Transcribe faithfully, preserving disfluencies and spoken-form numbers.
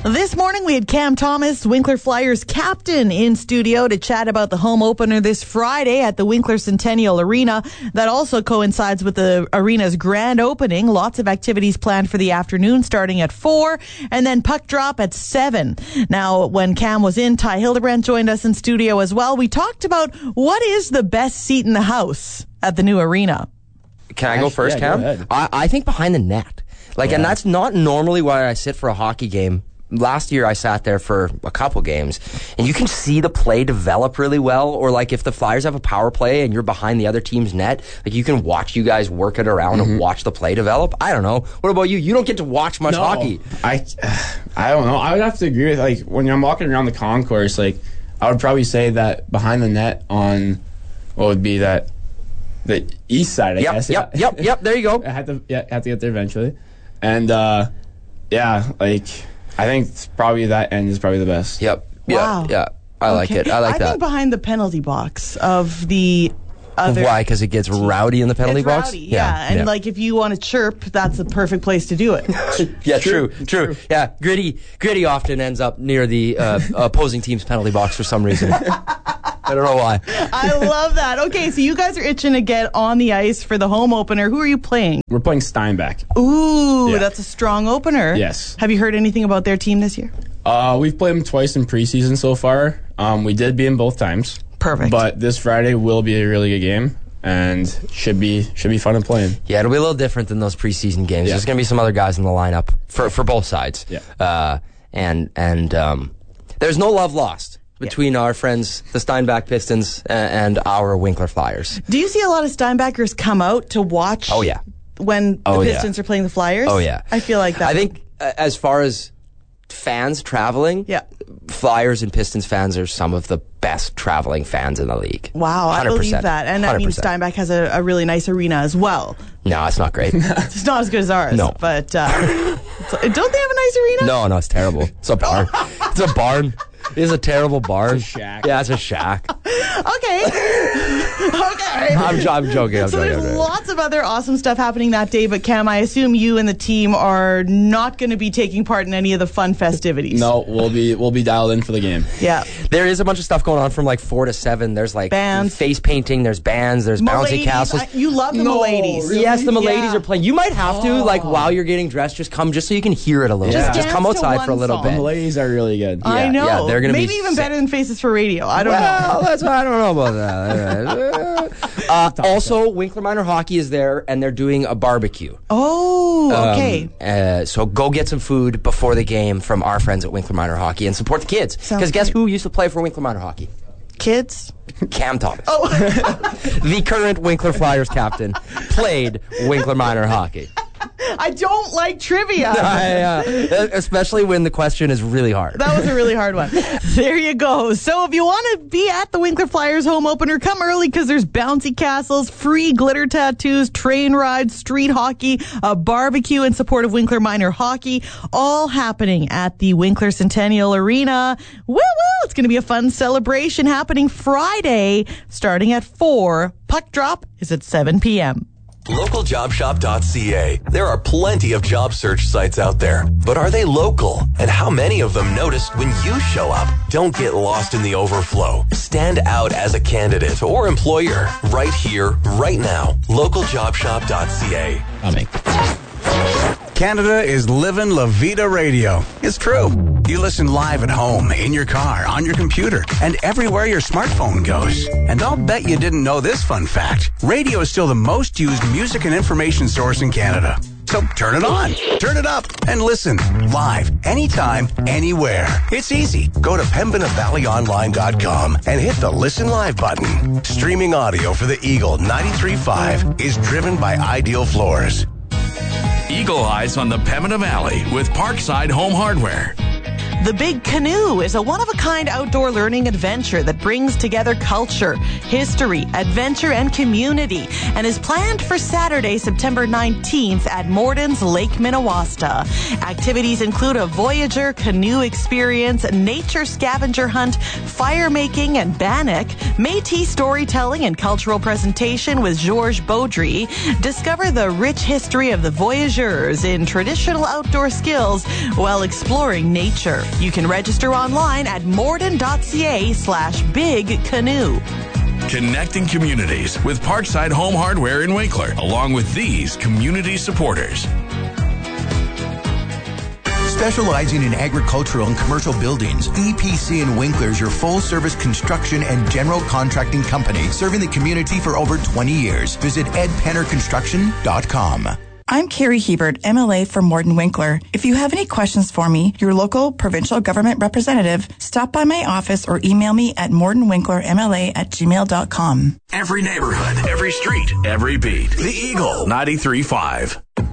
This morning we had Cam Thomas, Winkler Flyers captain, in studio to chat about the home opener this Friday at the Winkler Centennial Arena. That also coincides with the arena's grand opening. Lots of activities planned for the afternoon starting at four and then puck drop at seven. Now, when Cam was in, Ty Hildebrandt joined us in studio as well. We talked about what is the best seat in the house at the new arena. Can I go first, yeah, Cam? go ahead. I, I think behind the net. Like, yeah. And that's not normally where I sit for a hockey game. Last year I sat there for a couple games, and you can see the play develop really well. Or like if the Flyers have a power play and you're behind the other team's net, like you can watch you guys work it around mm-hmm. and watch the play develop. I don't know. What about you? You don't get to watch much no, hockey. I, I don't know. I would have to agree with, like, when I'm walking around the concourse, like, I would probably say that behind the net on what would be that the east side, I yep, guess. Yep, yep, yep. There you go. I had to, yeah, had to get there eventually, and uh, yeah, like. I think it's probably that end is probably the best. Yep. Wow. Yeah. Yeah. I like okay. it. I like I that. I think behind the penalty box of the other. Why? Because it gets rowdy in the penalty it's box? Rowdy, yeah. yeah. And yeah. like if you want to chirp, that's the perfect place to do it. yeah, true, true, true. Yeah, Gritty, Gritty often ends up near the uh, opposing team's penalty box for some reason. I don't know why. I love that. Okay, so you guys are itching to get on the ice for the home opener. Who are you playing? We're playing Steinbach. Ooh, yeah. That's a strong opener. Yes. Have you heard anything about their team this year? Uh, we've played them twice in preseason so far. Um, we did beat them both times. Perfect. But this Friday will be a really good game and should be should be fun and playing. Yeah, it'll be a little different than those preseason games. Yeah. There's going to be some other guys in the lineup for for both sides. Yeah. Uh, and and um, there's no love lost between yeah. our friends, the Steinbach Pistons, and our Winkler Flyers. Do you see a lot of Steinbachers come out to watch? Oh yeah. When the oh, Pistons yeah. are playing the Flyers? Oh yeah. I feel like that. I think uh, as far as fans traveling, yeah. Flyers and Pistons fans are some of the best traveling fans in the league. Wow, I believe that. And I mean, Steinbach has a, a really nice arena as well. No, it's not great. It's not as good as ours. No. But uh, don't they have a nice arena? No, no, it's terrible. It's a barn. It's a barn. It is a terrible barn. It's a shack. Yeah, it's a shack. Okay. okay. I'm, I'm joking. I'm so joking. there's I'm lots of other awesome stuff happening that day, but Cam, I assume you and the team are not going to be taking part in any of the fun festivities. No, we'll be we'll be dialed in for the game. Yeah. There is a bunch of stuff going on from like four to seven. There's like bands, face painting, there's bands, there's bouncy castles. I, you love the no, Miladies. really? Yes, the Miladies yeah. are playing. You might have to, oh. like, while you're getting dressed, just come just so you can hear it a little Yeah. bit. Just come outside for a little song. bit. The Ladies are really good. Yeah, I know. yeah, they're gonna Maybe be even sick. better than Faces for Radio. I don't well, know. that's I don't know about that. uh, also, Winkler Minor Hockey is there, and they're doing a barbecue. Oh, okay. Um, uh, so go get some food before the game from our friends at Winkler Minor Hockey and support the kids. Because guess who used to play for Winkler Minor Hockey? Kids? Cam Thomas. Oh. The current Winkler Flyers captain played Winkler Minor Hockey. I don't like trivia. I, uh, especially when the question is really hard. That was a really hard one. There you go. So if you want to be at the Winkler Flyers home opener, come early because there's bouncy castles, free glitter tattoos, train rides, street hockey, a barbecue in support of Winkler Minor Hockey, all happening at the Winkler Centennial Arena. Woo woo! It's going to be a fun celebration happening Friday starting at four. Puck drop is at seven p.m. local job shop dot c a. There are plenty of job search sites out there, but are they local? And how many of them noticed when you show up? Don't get lost in the overflow. Stand out as a candidate or employer right here, right now. local job shop dot c a. Canada is living La Vida Radio. It's true. You listen live at home, in your car, on your computer, and everywhere your smartphone goes. And I'll bet you didn't know this fun fact. Radio is still the most used music and information source in Canada. So turn it on, turn it up, and listen live, anytime, anywhere. It's easy. Go to pembina valley online dot com and hit the Listen Live button. Streaming audio for the Eagle ninety-three point five is driven by Ideal Floors. Eagle Eyes on the Pembina Valley with Parkside Home Hardware. The Big Canoe is a one-of-a-kind outdoor learning adventure that brings together culture, history, adventure, and community, and is planned for Saturday, September nineteenth at Morden's Lake Minnewaska. Activities include a Voyager canoe experience, nature scavenger hunt, fire making and bannock, Métis storytelling and cultural presentation with Georges Baudry. Discover the rich history of the Voyageurs in traditional outdoor skills while exploring nature. You can register online at morden.ca slash big canoe. Connecting communities with Parkside Home Hardware in Winkler, along with these community supporters. Specializing in agricultural and commercial buildings, E P C in Winkler is your full-service construction and general contracting company, serving the community for over twenty years. Visit ed penner construction dot com. I'm Carrie Hebert, M L A for Morden Winkler. If you have any questions for me, your local provincial government representative, stop by my office or email me at mordenwinklermla at gmail dot com. Every neighborhood, every street, every beat. The Eagle ninety-three point five.